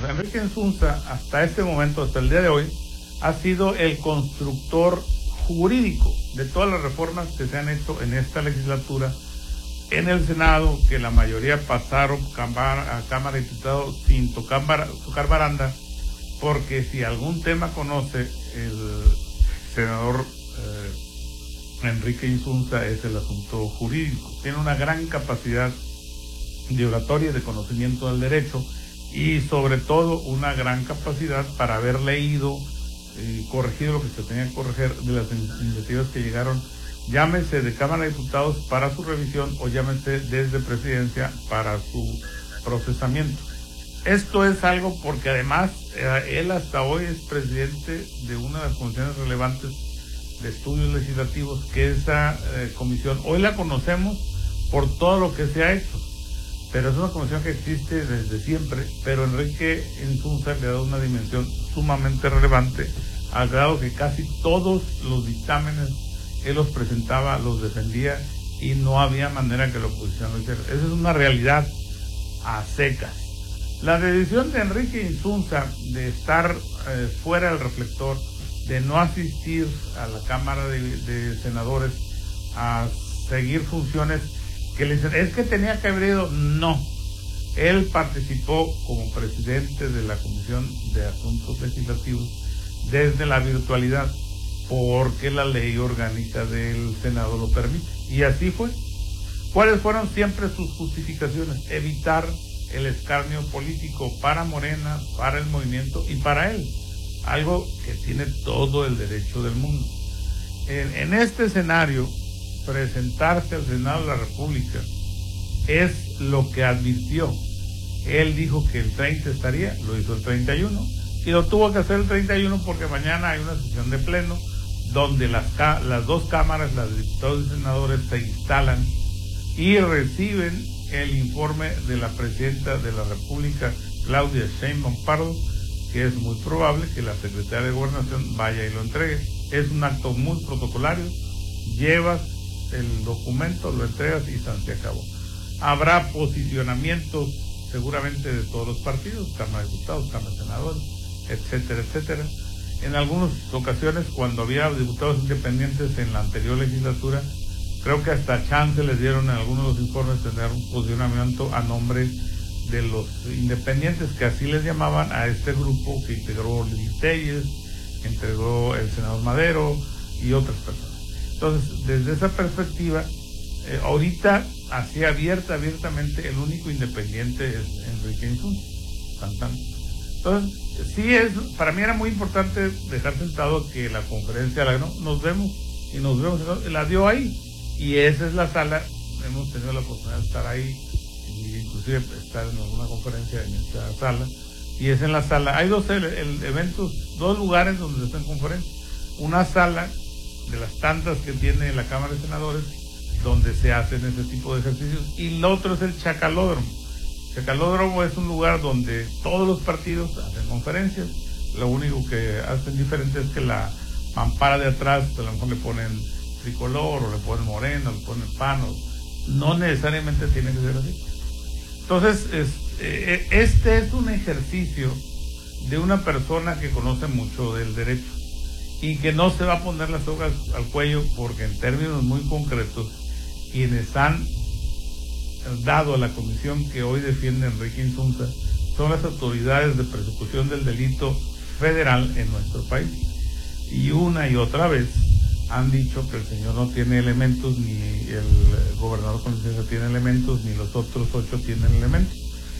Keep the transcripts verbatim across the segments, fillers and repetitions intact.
Insunza. Enrique Insunza, hasta este momento, hasta el día de hoy, ha sido el constructor jurídico de todas las reformas que se han hecho en esta legislatura, en el Senado, que la mayoría pasaron a Cámara de Diputados sin tocar, tocar baranda, porque si algún tema conoce el senador eh, Enrique Insunza es el asunto jurídico. Tiene una gran capacidad de oratoria, de conocimiento del derecho y sobre todo una gran capacidad para haber leído y corregido lo que se tenía que corregir de las iniciativas que llegaron, llámese de Cámara de Diputados para su revisión o llámese desde Presidencia para su procesamiento. Esto es algo porque además eh, él hasta hoy es presidente de una de las comisiones relevantes de estudios legislativos, que esa eh, comisión hoy la conocemos por todo lo que se ha hecho, pero es una comisión que existe desde siempre, pero Enrique Insunza le ha dado una dimensión sumamente relevante, al grado que casi todos los dictámenes él los presentaba, los defendía y no había manera que la oposición lo hiciera. Esa es una realidad a secas. La decisión de Enrique Insunza de estar eh, fuera del reflector, de no asistir a la Cámara de, de Senadores a seguir funciones que le dicen, es que tenía que haber ido, no. Él participó como presidente de la Comisión de Asuntos Legislativos desde la virtualidad, porque la ley orgánica del Senado lo permite. Y así fue. ¿Cuáles fueron siempre sus justificaciones? Evitar el escarnio político para Morena, para el movimiento y para él. Algo que tiene todo el derecho del mundo. En, en este escenario, presentarse al Senado de la República es lo que advirtió. Él dijo que el treinta estaría, lo hizo el treinta y uno, y lo tuvo que hacer el treinta y uno porque mañana hay una sesión de pleno donde las, las dos cámaras, las de diputados y senadores, se instalan y reciben el informe de la presidenta de la República, Claudia Sheinbaum Pardo, que es muy probable que la secretaria de Gobernación vaya y lo entregue. Es un acto muy protocolario, llevas el documento, lo entregas y se acabó. Habrá posicionamientos seguramente de todos los partidos, Cámara de Diputados, Cámara de Senadores, etcétera, etcétera. En algunas ocasiones, cuando había diputados independientes en la anterior legislatura, creo que hasta chance les dieron en algunos de los informes tener un posicionamiento a nombre de los independientes, que así les llamaban a este grupo que integró Lili Telles, que integró el senador Madero y otras personas. Entonces, desde esa perspectiva, eh, ahorita, así abierta, abiertamente, el único independiente es Enrique Insunza. Tan, tan. Entonces, sí es, para mí era muy importante dejar sentado que la conferencia, la, ¿no? nos vemos y nos vemos, la dio ahí. Y esa es la sala, hemos tenido la oportunidad de estar ahí, e inclusive estar en alguna conferencia en esta sala, y es en la sala, hay dos el, el, eventos, dos lugares donde se están conferencias, una sala de las tantas que tiene la Cámara de Senadores, donde se hacen ese tipo de ejercicios, y el otro es el Chacalódromo. Chacalódromo es un lugar donde todos los partidos hacen conferencias, lo único que hacen diferente es que la mampara de atrás, a lo mejor le ponen tricolor, o le ponen moreno, o le ponen pan, o, no necesariamente tiene que ser así. Entonces, es, eh, este es un ejercicio de una persona que conoce mucho del derecho y que no se va a poner las sogas al cuello, porque en términos muy concretos, quienes han dado a la comisión que hoy defiende Enrique Insunza son las autoridades de persecución del delito federal en nuestro país. Y una y otra vez han dicho que el señor no tiene elementos, ni el gobernador con licencia tiene elementos, ni los otros ocho tienen elementos.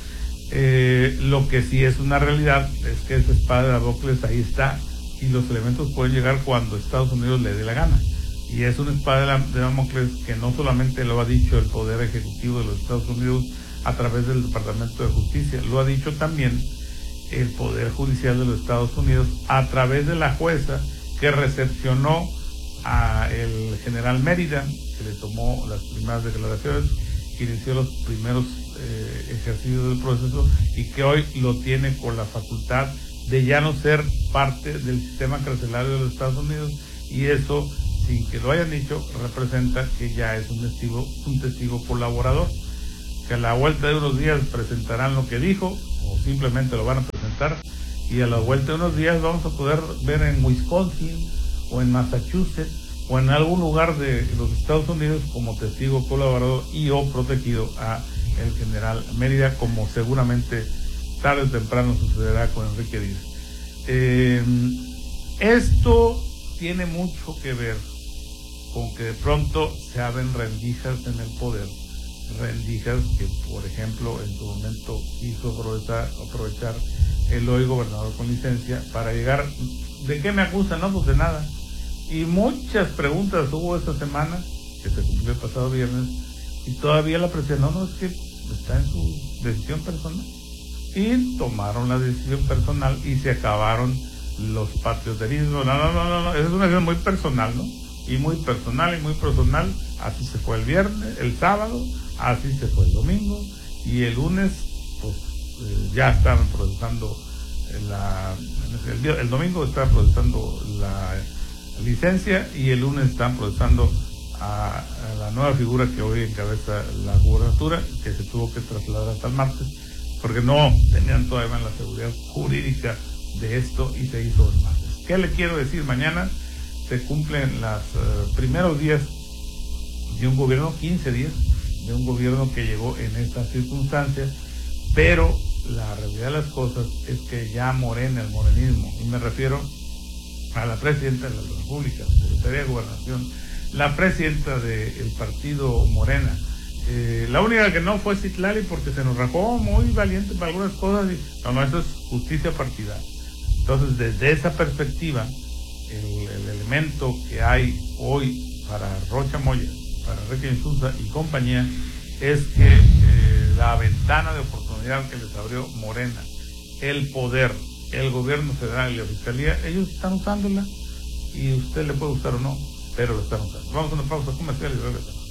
Eh, lo que sí es una realidad es que esa espada de Damocles ahí está, y los elementos pueden llegar cuando Estados Unidos le dé la gana. Y es una espada de Damocles que no solamente lo ha dicho el Poder Ejecutivo de los Estados Unidos a través del Departamento de Justicia, lo ha dicho también el Poder Judicial de los Estados Unidos a través de la jueza que recepcionó a el general Mérida, que le tomó las primeras declaraciones, que inició los primeros eh, ejercicios del proceso, y que hoy lo tiene con la facultad de ya no ser parte del sistema carcelario de los Estados Unidos, y eso, sin que lo hayan dicho, representa que ya es un testigo, un testigo colaborador, que a la vuelta de unos días presentarán lo que dijo, o simplemente lo van a presentar estar. Y a la vuelta de unos días vamos a poder ver en Wisconsin o en Massachusetts o en algún lugar de los Estados Unidos como testigo colaborador y o protegido a el general Mérida, como seguramente tarde o temprano sucederá con Enrique Díaz. Eh, esto tiene mucho que ver con que de pronto se abren rendijas en el poder, rendijas que, por ejemplo, en su momento quiso aprovechar, aprovechar el hoy gobernador con licencia para llegar. ¿De qué me acusan? No, pues de nada. Y muchas preguntas hubo esta semana, que se cumplió el pasado viernes, y todavía la presión, no, no, es que está en su decisión personal. Y tomaron la decisión personal y se acabaron los patrioterismos. No, no, no, no, no, es una decisión muy personal, ¿no? Y muy personal y muy personal. Así se fue el viernes, el sábado, así se fue el domingo, y el lunes, pues eh, ya estaban procesando la, el, el domingo estaban procesando la licencia y el lunes están procesando a, a la nueva figura que hoy encabeza la gubernatura, que se tuvo que trasladar hasta el martes, porque no tenían todavía la seguridad jurídica de esto y se hizo el martes. ¿Qué le quiero decir? Mañana se cumplen los uh, primeros días de un gobierno, quince días, de un gobierno que llegó en estas circunstancias, pero la realidad de las cosas es que ya Morena, el morenismo, y me refiero a la presidenta de la República, secretaria de Gobernación, la presidenta del partido Morena, eh, la única que no fue Citlali porque se nos rajó muy valiente para algunas cosas, y no, no, eso es justicia partidaria. Entonces, desde esa perspectiva, el, el elemento que hay hoy para Rocha Moya, para Enrique Insunza y compañía, es que eh, la ventana de oportunidad que les abrió Morena, el poder, el gobierno federal y la fiscalía, ellos están usándola, y usted le puede gustar o no, pero lo están usando. Vamos a una pausa comercial y regresamos.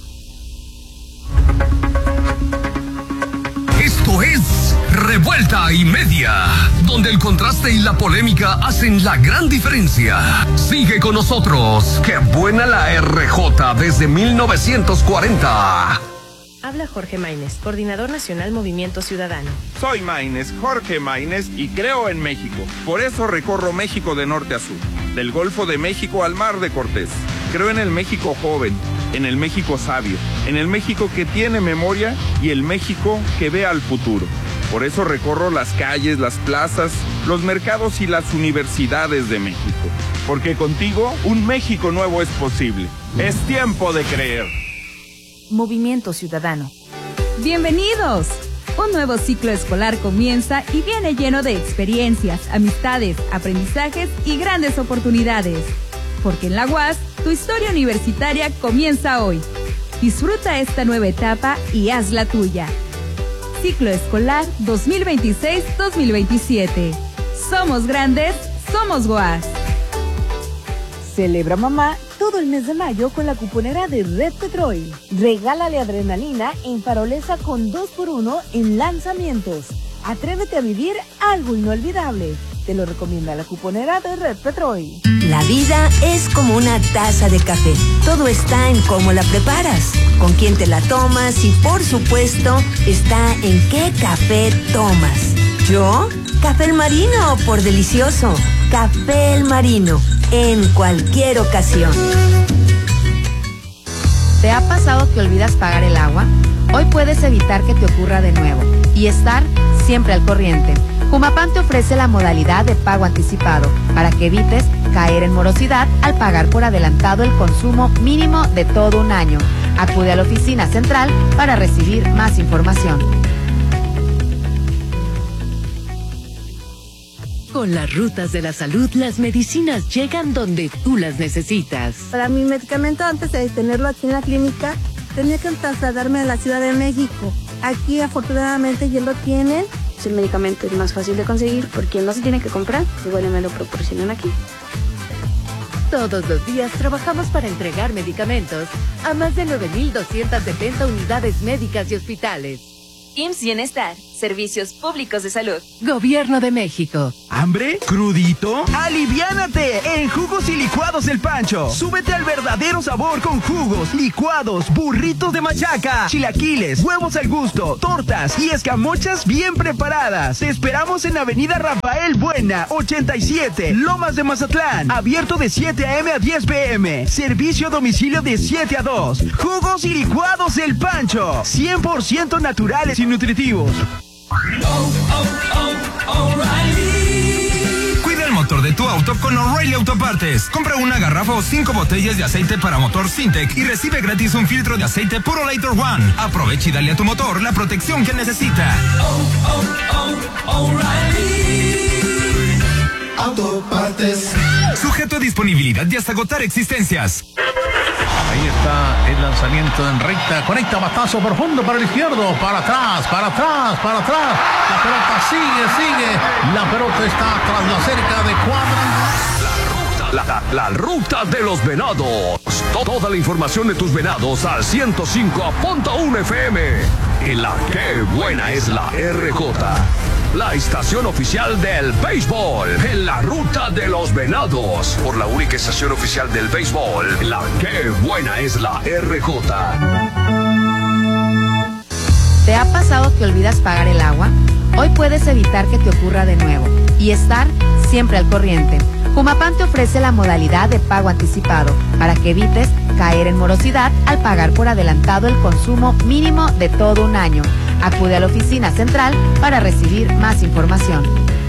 Esto es Revuelta y Media, donde el contraste y la polémica hacen la gran diferencia. Sigue con nosotros. ¡Qué buena la R J desde mil novecientos cuarenta! Habla Jorge Maínez, coordinador nacional Movimiento Ciudadano. Soy Maínez, Jorge Maínez, y creo en México. Por eso recorro México de norte a sur, del Golfo de México al Mar de Cortés. Creo en el México joven, en el México sabio, en el México que tiene memoria y el México que ve al futuro. Por eso recorro las calles, las plazas, los mercados y las universidades de México. Porque contigo, un México nuevo es posible. Es tiempo de creer. Movimiento Ciudadano. ¡Bienvenidos! Un nuevo ciclo escolar comienza y viene lleno de experiencias, amistades, aprendizajes y grandes oportunidades. Porque en la U A S, tu historia universitaria comienza hoy. Disfruta esta nueva etapa y haz la tuya. Ciclo escolar dos mil veintiséis dos mil veintisiete. Somos grandes, somos U A S. Celebra mamá todo el mes de mayo con la cuponera de Red Petrol. Regálale adrenalina en Farolesa con dos por uno en lanzamientos. Atrévete a vivir algo inolvidable. Te lo recomienda la cuponera de Red Petrol. La vida es como una taza de café. Todo está en cómo la preparas, con quién te la tomas y, por supuesto, está en qué café tomas. ¿Yo? Café El Marino, por delicioso. Café El Marino, en cualquier ocasión. ¿Te ha pasado que olvidas pagar el agua? Hoy puedes evitar que te ocurra de nuevo y estar siempre al corriente. Humapam te ofrece la modalidad de pago anticipado para que evites caer en morosidad al pagar por adelantado el consumo mínimo de todo un año. Acude a la oficina central para recibir más información. Con las rutas de la salud, las medicinas llegan donde tú las necesitas. Para mi medicamento, antes de tenerlo aquí en la clínica, tenía que trasladarme a la Ciudad de México. Aquí, afortunadamente, ya lo tienen. El medicamento es más fácil de conseguir porque no se tiene que comprar, igual me lo proporcionan aquí. Todos los días trabajamos para entregar medicamentos a más de nueve mil doscientas setenta unidades médicas y hospitales. I M S S Bienestar, Servicios Públicos de Salud. Gobierno de México. ¿Hambre? ¿Crudito? ¡Aliviánate! En Jugos y Licuados El Pancho. Súbete al verdadero sabor con jugos, licuados, burritos de machaca, chilaquiles, huevos al gusto, tortas y escamochas bien preparadas. Te esperamos en Avenida Rafael Buena, ochenta y siete, Lomas de Mazatlán. Abierto de siete a m a diez p m Servicio a domicilio de siete a dos. Jugos y Licuados El Pancho. cien por ciento naturales y nutritivos. Oh, oh, oh, O'Reilly. Cuida el motor de tu auto con O'Reilly Autopartes. Compra una garrafa o cinco botellas de aceite para motor Syntec y recibe gratis un filtro de aceite Purolator One. Aprovecha y dale a tu motor la protección que necesita. Oh, oh, oh, O'Reilly Autopartes. Sujeto a disponibilidad y hasta agotar existencias. Ahí está el lanzamiento en recta, conecta batazo profundo para el izquierdo, para atrás, para atrás, para atrás. La pelota sigue, sigue. La pelota está tras la cerca de cuadra. La, la, la ruta de los venados. Toda la información de tus venados al ciento cinco punto uno F M. En la que buena es la R J. La estación oficial del béisbol, en la ruta de los venados, por la única estación oficial del béisbol, la que buena es la R J. ¿Te ha pasado que olvidas pagar el agua? Hoy puedes evitar que te ocurra de nuevo y estar siempre al corriente. Humapam te ofrece la modalidad de pago anticipado para que evites caer en morosidad al pagar por adelantado el consumo mínimo de todo un año. Acude a la oficina central para recibir más información.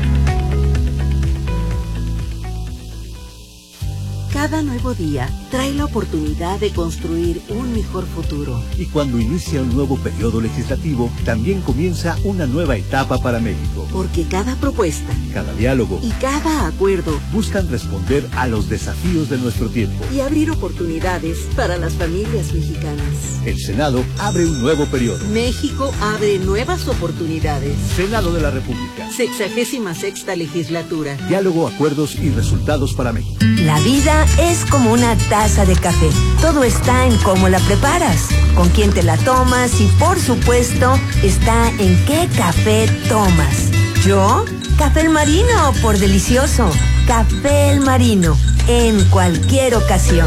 Cada nuevo día trae la oportunidad de construir un mejor futuro. Y cuando inicia un nuevo periodo legislativo, también comienza una nueva etapa para México. Porque cada propuesta, cada diálogo y cada acuerdo buscan responder a los desafíos de nuestro tiempo y abrir oportunidades para las familias mexicanas. El Senado abre un nuevo periodo. México abre nuevas oportunidades. Senado de la República. Sexagésima sexta legislatura. Diálogo, acuerdos y resultados para México. La vida es como una taza de café. Todo está en cómo la preparas, con quién te la tomas y, por supuesto, está en qué café tomas. Yo, Café El Marino, por delicioso. Café El Marino, en cualquier ocasión.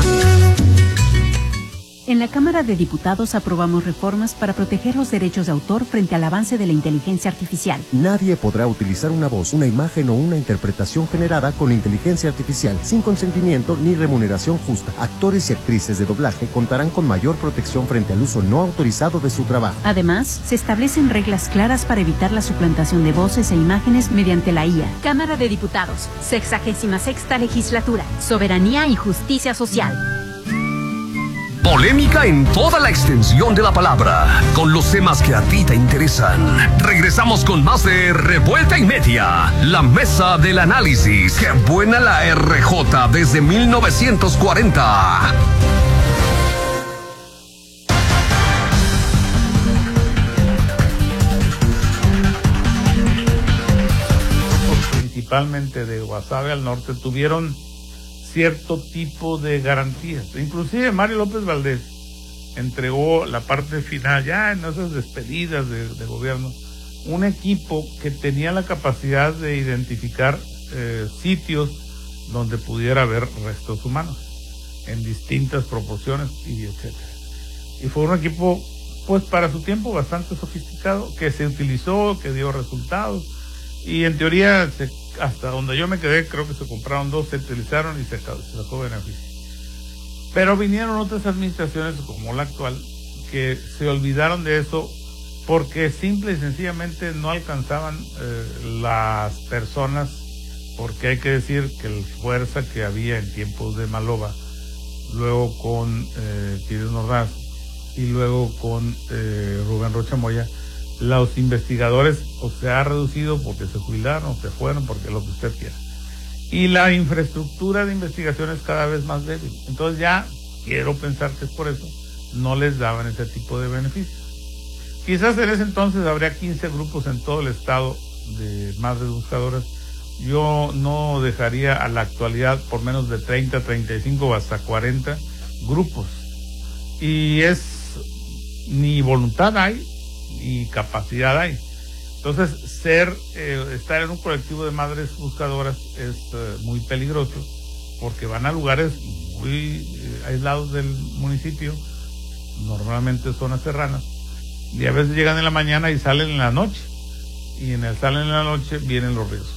En la Cámara de Diputados aprobamos reformas para proteger los derechos de autor frente al avance de la inteligencia artificial. Nadie podrá utilizar una voz, una imagen o una interpretación generada con inteligencia artificial sin consentimiento ni remuneración justa. Actores y actrices de doblaje contarán con mayor protección frente al uso no autorizado de su trabajo. Además, se establecen reglas claras para evitar la suplantación de voces e imágenes mediante la I A. Cámara de Diputados, sexagésima sexta legislatura, soberanía y justicia social. Polémica en toda la extensión de la palabra, con los temas que a ti te interesan. Regresamos con más de Revuelta y Media, la mesa del análisis. ¡Qué buena la R J desde mil novecientos cuarenta! Principalmente de Guasave al norte tuvieron cierto tipo de garantías. Inclusive Mario López Valdés entregó la parte final, ya en esas despedidas de, de gobierno, un equipo que tenía la capacidad de identificar eh, sitios donde pudiera haber restos humanos en distintas proporciones y etcétera. Y fue un equipo, pues para su tiempo, bastante sofisticado, que se utilizó, que dio resultados, y en teoría se hasta donde yo me quedé, creo que se compraron dos, se utilizaron y se, se sacó beneficio. Pero vinieron otras administraciones, como la actual, que se olvidaron de eso porque simple y sencillamente no alcanzaban eh, las personas, porque hay que decir que la fuerza que había en tiempos de Maloba, luego con eh, Pires Ordaz y luego con eh, Rubén Rocha Moya, los investigadores o se ha reducido porque se jubilaron o se fueron, porque lo que usted quiera. Y la infraestructura de investigación es cada vez más débil. Entonces ya quiero pensar que es por eso no les daban ese tipo de beneficios. Quizás en ese entonces habría quince grupos en todo el estado de madres buscadoras. Yo no dejaría a la actualidad por menos de treinta, treinta y cinco o hasta cuarenta grupos. Y es ni voluntad hay y capacidad hay. Entonces, ser, eh, estar en un colectivo de madres buscadoras es eh, muy peligroso, porque van a lugares muy eh, aislados del municipio, normalmente zonas serranas, y a veces llegan en la mañana y salen en la noche, y en el salen en la noche vienen los ríos.